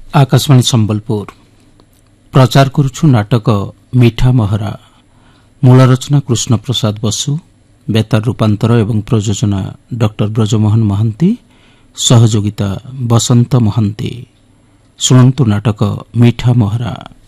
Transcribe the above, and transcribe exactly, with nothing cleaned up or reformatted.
आकाशवाणी संबलपुर प्रचार करुछु नाटक मीठा महरा। मूल रचना कृष्ण प्रसाद बसु, बेतार रूपांतर एवं प्रयोजना डॉक्टर ब्रजमोहन महंती, सहयोगिता बसंत महंती। शुणन्तु नाटक मीठा महरा।